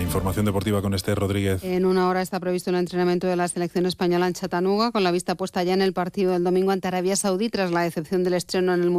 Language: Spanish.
información deportiva con Esther Rodríguez. En una hora está previsto el entrenamiento de la selección española en Chattanooga, con la vista puesta ya en el partido del domingo ante Arabia Saudí, tras la decepción del estreno en el